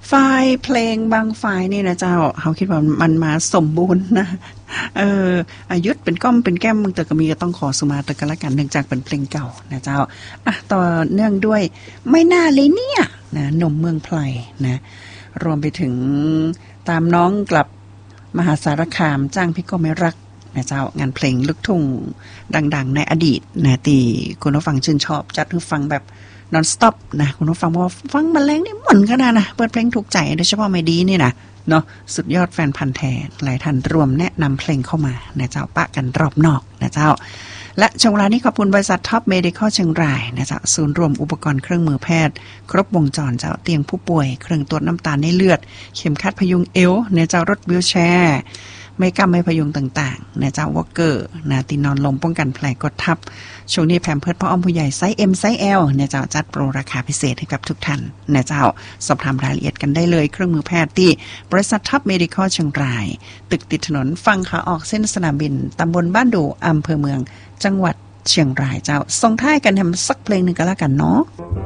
เพลงบางฝ่ายนี่นะเจ้าเขาคิดว่ามันมาสมบูรณ์นะอายุเป็นก้อมเป็นแก้มมึงแต่ก็มีก็ต้องขอสุมาตะกันละกันเนื่องจากเป็นเพลงเก่านะเจ้าต่อเนื่องด้วยไม่น่าเลยเนี่ยนะหนุ่มเมืองไพรนะรวมไปถึงตามน้องกลับมหาสารคามจ้างพี่ก็ไม่รักนะเจ้างานเพลงลูกทุ่งดังๆในอดีตนะตีคุณผู้ฟังชื่นชอบจัดให้ฟังแบบนอนสต็อปนะคุณผู้ฟังว่าฟังมาแรงนี่หม่นขนาดนะเปิดเพลงถูกใจโดยเฉพาะไม่ดีนี่นะเนาะสุดยอดแฟนพันธุ์แท้หลายท่านรวมแนะนำเพลงเข้ามานะเจ้าปะกันรอบนอกนะเจ้าและช่วงเวลานี้ขอบคุณบริษัทท็อปเมดิคอลเชียงรายนะเจ้าศูนย์รวมอุปกรณ์เครื่องมือแพทย์ครบวงจรเจ้าเตียงผู้ป่วยเครื่องตรวจน้ำตาลในเลือดเข็มขัดพยุงเอวนะเจ้ารถวีลแชร์ไม่กำไม่พยุงต่างๆนะเจ้าวอลเกอร์นะตีนอนลมป้องกันแผลกดทับช่วงนี้แพมเพิร์สพ่ออ้อมผู้ใหญ่ไซส์ M ไซส์ L เนี่ยเจ้าจัดโปรราคาพิเศษให้กับทุกท่านเนี่ยเจ้าสอบถามรายละเอียดกันได้เลยเครื่องมือแพทย์ที่บริษัทท็อปเมดิคอลเชียงรายตึกติดถนนฝั่งขาออกเส้นสนามบินตำบลบ้านดูอำเภอเมืองจังหวัดเชียงรายเจ้าส่งท้ายกันทำสักเพลงหนึ่งก็แล้วกันเนาะ